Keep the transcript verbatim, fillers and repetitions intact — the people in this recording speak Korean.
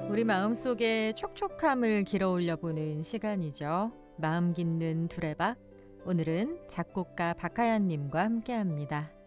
우리 마음속에 촉촉함을 길어올려 보는 시간이죠. 마음 깊는 두레박. 오늘은 작곡가 박하연 님과 함께합니다.